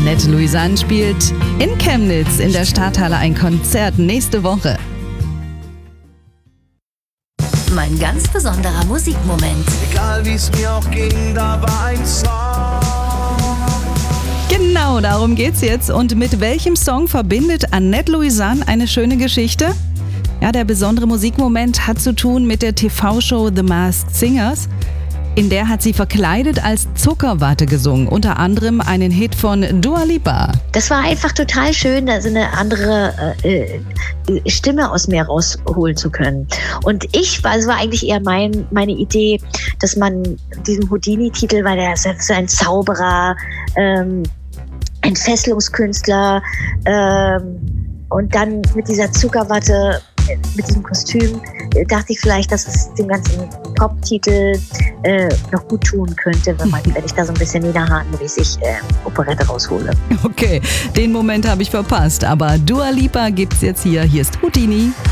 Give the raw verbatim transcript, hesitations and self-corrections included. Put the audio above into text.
Annette Louisanne spielt in Chemnitz in der Stadthalle ein Konzert nächste Woche. Mein ganz besonderer Musikmoment. Egal wie es mir auch ging, da war ein Song. Genau, darum geht's jetzt. Und mit welchem Song verbindet Annette Louisanne eine schöne Geschichte? Ja, der besondere Musikmoment hat zu tun mit der T V-Show The Masked Singers. In der hat sie verkleidet als Zuckerwatte gesungen, unter anderem einen Hit von Dua Lipa. Das war einfach total schön, da so eine andere äh, Stimme aus mir rausholen zu können. Und ich, war, es war eigentlich eher mein, meine Idee, dass man diesen Houdini-Titel, weil der ist so ein Zauberer, ähm, ein Fesselungskünstler, ähm, und dann mit dieser Zuckerwatte, mit diesem Kostüm, dachte ich vielleicht, dass es dem ganzen Pop-Titel äh, noch gut tun könnte, wenn, man, wenn ich da so ein bisschen Nina Hagen-mäßig äh, Operette raushole. Okay, den Moment habe ich verpasst, aber Dua Lipa gibt's jetzt hier. Hier ist Houdini.